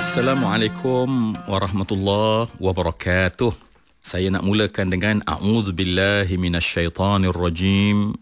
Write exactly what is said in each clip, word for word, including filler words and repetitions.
Assalamualaikum warahmatullahi wabarakatuh. Saya nak mulakan dengan a'udzubillahi minasyaitanirrajim.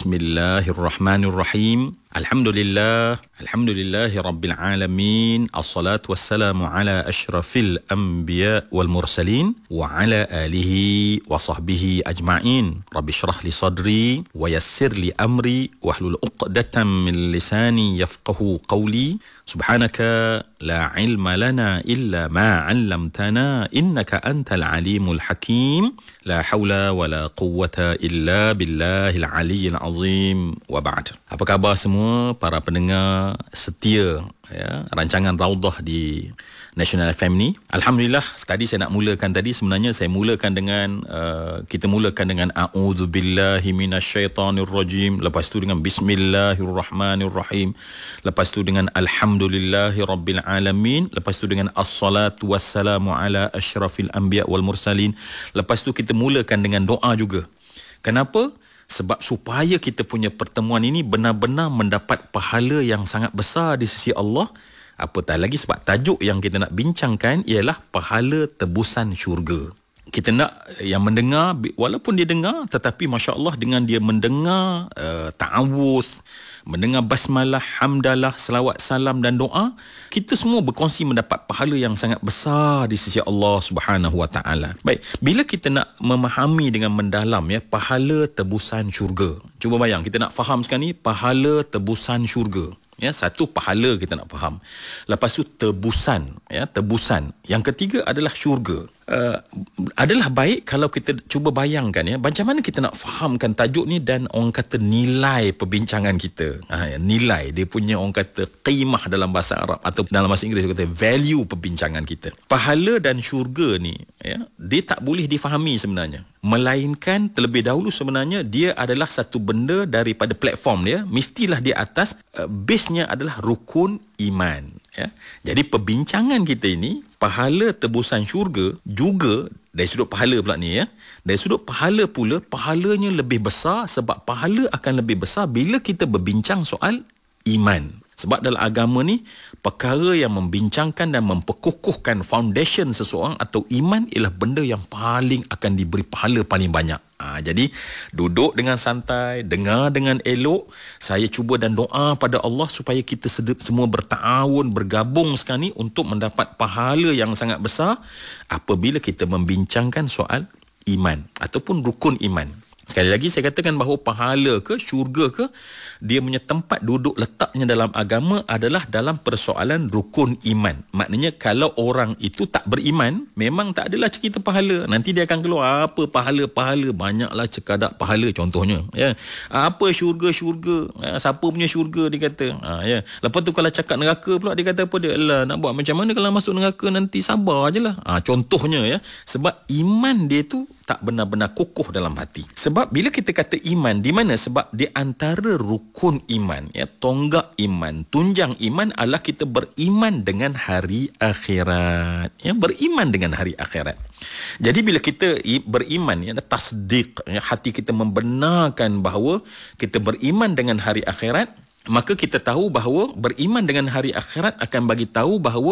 Bismillahirrahmanirrahim. Alhamdulillah, alhamdulillahi rabbil alamin. Assalatu wassalamu ala asyrafil anbiya wal mursalin wa ala alihi wa sahbihi ajma'in. Rabbi shrah li sadri wa yassir li amri wahlul 'uqdatam min lisani yafqahu qawli. Subhanaka la ilma lana illa ma 'allamtana innaka antal alimul hakim. La haula wa la quwwata illa billahil aliyyil azim. Wa ba'd. Apa khabar semua para pendengar setia ya, rancangan Raudah di National F M ni? Alhamdulillah, tadi saya nak mulakan tadi sebenarnya saya mulakan dengan uh, kita mulakan dengan a'udzubillahi minasyaitonirrajim, lepas tu dengan bismillahirrahmanirrahim, lepas tu dengan alhamdulillahi rabbil alamin, lepas tu dengan assalatu wassalamu ala asyrafil anbiya wal mursalin, lepas tu kita mulakan dengan doa juga. Kenapa? Sebab supaya kita punya pertemuan ini benar-benar mendapat pahala yang sangat besar di sisi Allah. Apatah lagi sebab tajuk yang kita nak bincangkan ialah pahala tebusan syurga. Kita nak yang mendengar, walaupun dia dengar, tetapi Masya Allah dengan dia mendengar uh, ta'awuz, mendengar basmalah, hamdalah, selawat, salam dan doa, kita semua berkongsi mendapat pahala yang sangat besar di sisi Allah Subhanahu Wa Taala. Baik, bila kita nak memahami dengan mendalam ya pahala tebusan syurga. Cuba bayang, kita nak faham sekarang ni pahala tebusan syurga. Ya, satu pahala kita nak faham. Lepas tu tebusan, ya, tebusan. Yang ketiga adalah syurga. Uh, adalah baik kalau kita cuba bayangkan ya, macam mana kita nak fahamkan tajuk ni dan orang kata nilai perbincangan kita. Ha, ya, nilai dia punya orang kata qimah dalam bahasa Arab atau dalam bahasa Inggeris kata value perbincangan kita. Pahala dan syurga ni ya, dia tak boleh difahami sebenarnya. Melainkan terlebih dahulu sebenarnya dia adalah satu benda daripada platform dia, mestilah di atas uh, base-nya adalah rukun iman ya. Jadi perbincangan kita ini pahala tebusan syurga juga dari sudut pahala pula ni ya. Dari sudut pahala pula, pahalanya lebih besar sebab pahala akan lebih besar bila kita berbincang soal iman. Sebab dalam agama ni, perkara yang membincangkan dan memperkukuhkan foundation seseorang atau iman ialah benda yang paling akan diberi pahala paling banyak. Ha, jadi, duduk dengan santai, dengar dengan elok. Saya cuba dan doa pada Allah supaya kita semua berta'awun, bergabung sekarang ni untuk mendapat pahala yang sangat besar apabila kita membincangkan soal iman ataupun rukun iman. Sekali lagi saya katakan bahawa pahala ke syurga ke, dia punya tempat duduk letaknya dalam agama adalah dalam persoalan rukun iman. Maknanya kalau orang itu tak beriman, memang tak adalah cerita pahala. Nanti dia akan keluar apa pahala-pahala, banyaklah cekadak pahala contohnya ya. Apa syurga-syurga, ya, siapa punya syurga dia kata. Ha, ya. Lepas tu kalau cakap neraka pula dia kata apa dia? Alah, nak buat macam mana kalau masuk neraka, nanti sabar ajalah. Ha, contohnya ya. Sebab iman dia tu tak benar-benar kokoh dalam hati. Sebab bila kita kata iman, di mana? Sebab di antara rukun iman, ya, tonggak iman, tunjang iman adalah kita beriman dengan hari akhirat. Ya, beriman dengan hari akhirat. Jadi bila kita beriman, ya, tasdik, ya, hati kita membenarkan bahawa kita beriman dengan hari akhirat, maka kita tahu bahawa beriman dengan hari akhirat akan bagi tahu bahawa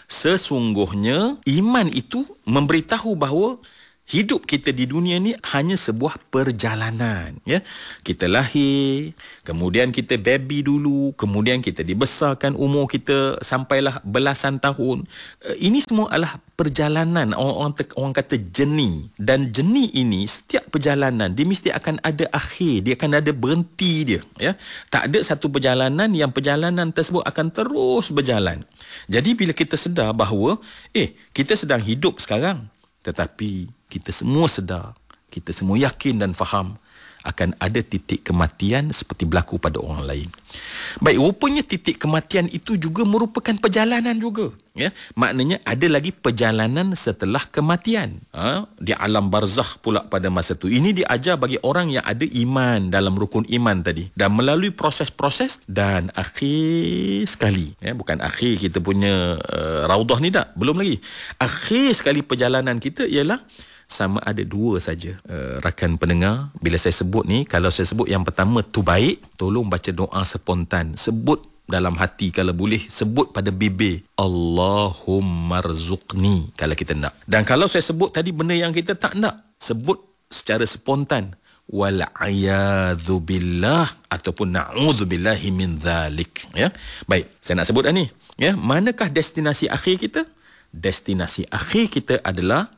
sesungguhnya iman itu memberitahu bahawa hidup kita di dunia ni hanya sebuah perjalanan ya. Kita lahir, kemudian kita baby dulu, kemudian kita dibesarkan, umur kita sampailah belasan tahun. Ini semua adalah perjalanan, orang orang kata journey. Dan journey ini, setiap perjalanan dia mesti akan ada akhir, dia akan ada berhenti dia ya. Tak ada satu perjalanan yang perjalanan tersebut akan terus berjalan. Jadi bila kita sedar bahawa eh kita sedang hidup sekarang, tetapi kita semua sedar, kita semua yakin dan faham akan ada titik kematian seperti berlaku pada orang lain. Baik, rupanya titik kematian itu juga merupakan perjalanan juga. Ya, maknanya ada lagi perjalanan setelah kematian. Ha? Di alam barzakh pula pada masa itu. Ini diajar bagi orang yang ada iman dalam rukun iman tadi. Dan melalui proses-proses dan akhir sekali. Ya, bukan akhir kita punya uh, Raudah ni tak. Belum lagi. Akhir sekali perjalanan kita ialah sama ada dua saja uh, rakan pendengar. Bila saya sebut ni, kalau saya sebut yang pertama tu baik, tolong baca doa spontan. Sebut dalam hati, kalau boleh sebut pada bibir, Allahumma rzuqni kalau kita nak. Dan kalau saya sebut tadi benda yang kita tak nak, sebut secara spontan, wal a'yadzu billah ataupun na'udzu billahi min dzalik, ya. Baik, saya nak sebut dah ni, ya. Manakah destinasi akhir kita? Destinasi akhir kita adalah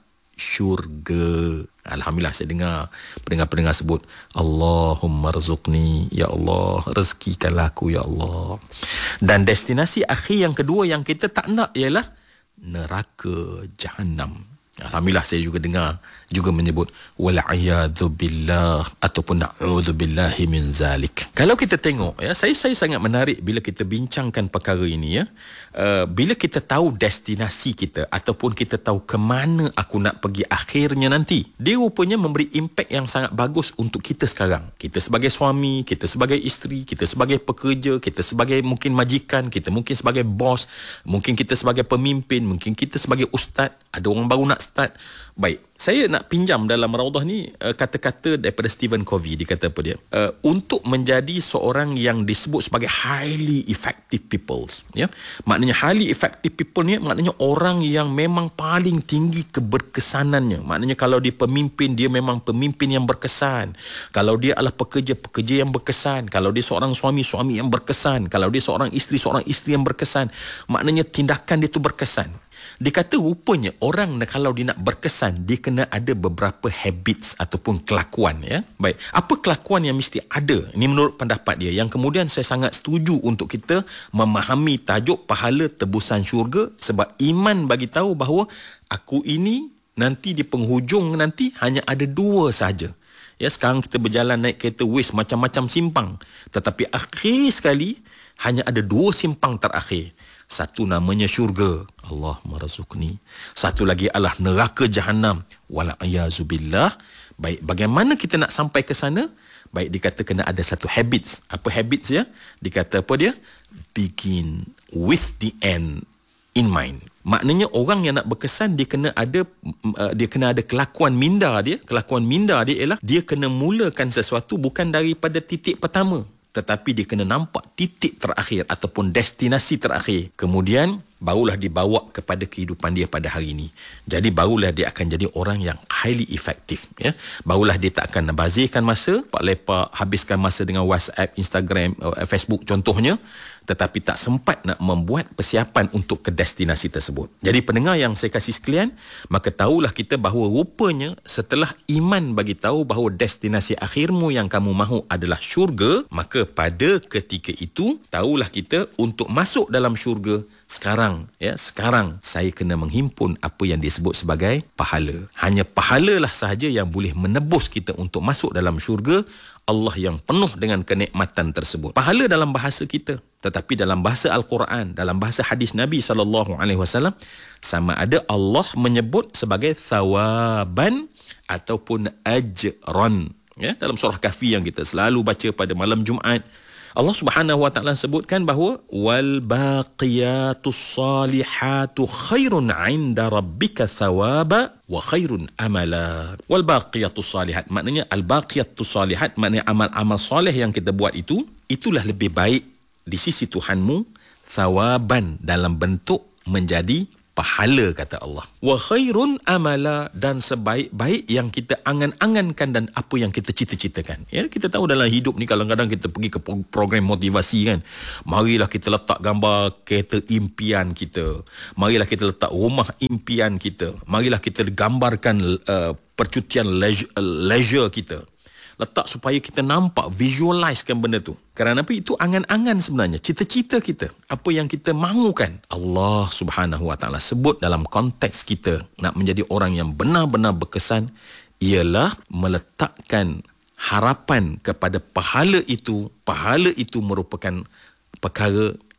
syurga. Alhamdulillah saya dengar pendengar-pendengar sebut Allahumma rzuqni, ya Allah rezekikanlah aku ya Allah. Dan destinasi akhir yang kedua yang kita tak nak ialah neraka jahanam. Alhamdulillah saya juga dengar juga menyebut wal a'yadzu billah ataupun na'udzu billahi min zalik. Kalau kita tengok, ya, saya saya sangat menarik bila kita bincangkan perkara ini, ya. Uh, bila kita tahu destinasi kita ataupun kita tahu ke mana aku nak pergi akhirnya nanti, dia rupanya memberi impak yang sangat bagus untuk kita sekarang. Kita sebagai suami, kita sebagai isteri, kita sebagai pekerja, kita sebagai mungkin majikan, kita mungkin sebagai bos, mungkin kita sebagai pemimpin, mungkin kita sebagai ustaz, ada orang baru nak start. Baik, saya nak pinjam dalam Raudah ni uh, kata-kata daripada Stephen Covey. Dia kata apa dia? Uh, untuk menjadi seorang yang disebut sebagai highly effective people, ya. Maknanya highly effective people ni maknanya orang yang memang paling tinggi keberkesanannya. Maknanya kalau dia pemimpin, dia memang pemimpin yang berkesan. Kalau dia adalah pekerja, pekerja yang berkesan. Kalau dia seorang suami, suami yang berkesan. Kalau dia seorang isteri, seorang isteri yang berkesan. Maknanya tindakan dia tu berkesan. Dia kata rupanya orang kalau dia nak berkesan, dia kena ada beberapa habits ataupun kelakuan, ya. Baik, apa kelakuan yang mesti ada? Ini menurut pendapat dia, yang kemudian saya sangat setuju untuk kita memahami tajuk pahala tebusan syurga, sebab iman bagi tahu bahawa aku ini nanti di penghujung nanti hanya ada dua sahaja. Ya, sekarang kita berjalan naik kereta Waze macam-macam simpang, tetapi akhir sekali hanya ada dua simpang terakhir. Satu namanya syurga, Allahumma rzuqni. Satu lagi adalah neraka jahanam, wal a'yazu billah. Baik, bagaimana kita nak sampai ke sana? Baik, dikata kena ada satu habits. Apa habits, ya? Dikata apa dia? Begin with the end in mind. Maknanya orang yang nak berkesan, dia kena ada uh, dia kena ada kelakuan minda dia. Kelakuan minda dia ialah dia kena mulakan sesuatu bukan daripada titik pertama, tetapi dia kena nampak titik terakhir ataupun destinasi terakhir. Kemudian barulah dibawa kepada kehidupan dia pada hari ini. Jadi barulah dia akan jadi orang yang highly effective, ya. Barulah dia tak akan bazirkan masa, pak lepak habiskan masa dengan WhatsApp, Instagram, Facebook contohnya, tetapi tak sempat nak membuat persiapan untuk ke destinasi tersebut. Jadi pendengar yang saya kasih sekalian, maka tahulah kita bahawa rupanya setelah iman bagi tahu bahawa destinasi akhirmu yang kamu mahu adalah syurga, maka pada ketika itu tahulah kita untuk masuk dalam syurga sekarang, ya, sekarang saya kena menghimpun apa yang disebut sebagai pahala. Hanya pahalalah sahaja yang boleh menebus kita untuk masuk dalam syurga Allah yang penuh dengan kenikmatan tersebut. Pahala dalam bahasa kita, tetapi dalam bahasa Al-Quran, dalam bahasa hadis Nabi sallallahu alaihi wasallam, sama ada Allah menyebut sebagai thawaban ataupun ajran, ya. Dalam surah Kahfi yang kita selalu baca pada malam Jumaat, Allah Subhanahu wa taala sebutkan bahawa wal baqiyatus salihatu khairun 'inda rabbika thawaba wa khairun amala. Wal baqiyatus salihat maknanya al baqiyatus salihat maknanya amal-amal soleh yang kita buat itu, itulah lebih baik di sisi Tuhanmu, thawaban dalam bentuk menjadi pahala, kata Allah. Wa khairun amala, dan sebaik-baik yang kita angan-angankan dan apa yang kita cita-citakan. Ya, kita tahu dalam hidup ni kadang-kadang kita pergi ke program motivasi kan. Marilah kita letak gambar kereta impian kita. Marilah kita letak rumah impian kita. Marilah kita gambarkan uh, percutian leisure, leisure kita. Letak supaya kita nampak, visualisekan benda tu. Kerana apa? Itu angan-angan sebenarnya, cita-cita kita, apa yang kita mahukan. Allah Subhanahu wa taala sebut dalam konteks kita nak menjadi orang yang benar-benar berkesan ialah meletakkan harapan kepada pahala itu. Pahala itu merupakan perkara